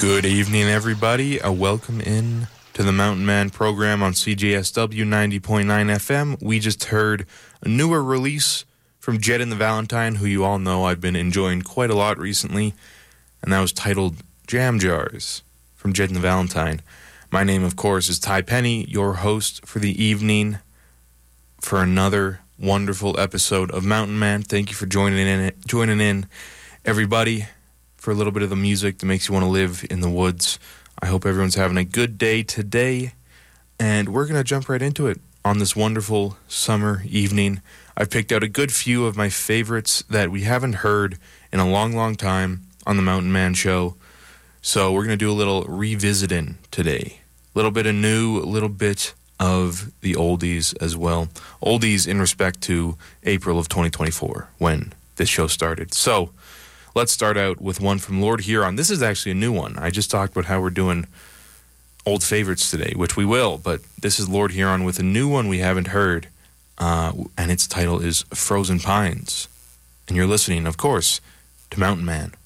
Good evening, everybody. Welcome in to the Mountain Man program on CJSW 90.9 FM. We just heard a newer release from Jed and the Valentine, who you all know I've been enjoying quite a lot recently, and that was titled Jam Jars from Jed and the Valentine. My name, of course, is Ty Penny, your host for the evening for another wonderful episode of Mountain Man. Thank you for joining in, everybody, for a little bit of the music that makes you want to live in the woods. I hope everyone's having a good day today, and we're going to jump right into it on this wonderful summer evening. I've picked out a good few of my favorites that we haven't heard in a long, long time on the Mountain Man Show, so we're going to do a little revisiting today. A little bit of new, a little bit of the oldies as well. Oldies in respect to April of 2024, when this show started. So, let's start out with one from Lord Huron. This is actually a new one. I just talked about how we're doing old favorites today, which we will, but this is Lord Huron with a new one we haven't heard, and its title is Frozen Pines. And you're listening, of course, to Mountain Man.